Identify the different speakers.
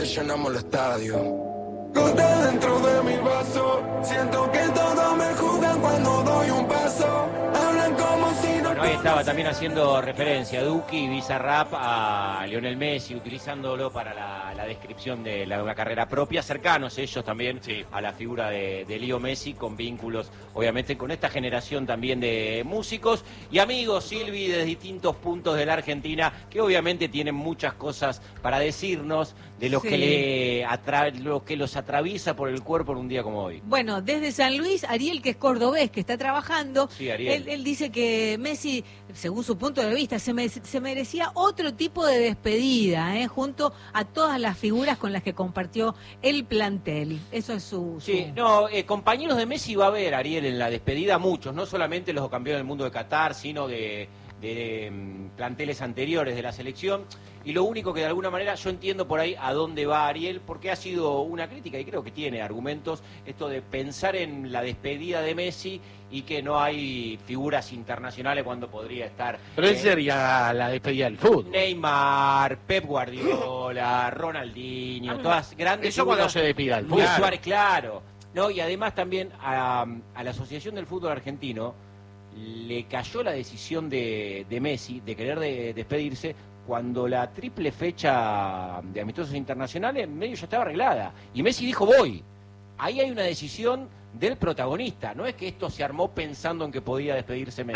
Speaker 1: llenamos el estadio. Gota dentro de mi vaso, siento que todos me juzgan cuando doy un paso. Hablan como si no...
Speaker 2: Bueno, ahí estaba también haciendo referencia Duki y Bizarrap a Lionel Messi, utilizándolo para la descripción de una carrera propia, cercanos ellos también a la figura de Leo Messi, con vínculos obviamente con esta generación también de músicos y amigos, Silvi, de distintos puntos de la Argentina, que obviamente tienen muchas cosas para decirnos de lo que lo que los atraviesa por el cuerpo en un día como hoy.
Speaker 3: Bueno, desde San Luis, Ariel, que es cordobés, que está trabajando,
Speaker 2: Ariel.
Speaker 3: Él dice que Messi, según su punto de vista, se merecía otro tipo de despedida, junto a todas las figuras con las que compartió el plantel. Eso es su...
Speaker 2: Sí, no, compañeros de Messi va a haber, Ariel, en la despedida muchos, no solamente los campeones del mundo de Qatar, sino de planteles anteriores de la selección, y lo único que de alguna manera yo entiendo por ahí a dónde va Ariel, porque ha sido una crítica y creo que tiene argumentos, esto de pensar en la despedida de Messi y que no hay figuras internacionales cuando podría estar.
Speaker 4: Pero esa sería la despedida del fútbol.
Speaker 2: Neymar, Pep Guardiola, Ronaldinho, todas grandes
Speaker 4: eso
Speaker 2: figuras.
Speaker 4: cuando se despida el
Speaker 2: Luis
Speaker 4: fútbol.
Speaker 2: Suárez, claro. No, y además también a la Asociación del Fútbol Argentino le cayó la decisión de Messi de querer despedirse cuando la triple fecha de amistosos internacionales medio ya estaba arreglada. Y Messi dijo, voy. Ahí hay una decisión del protagonista. No es que esto se armó pensando en que podía despedirse Messi.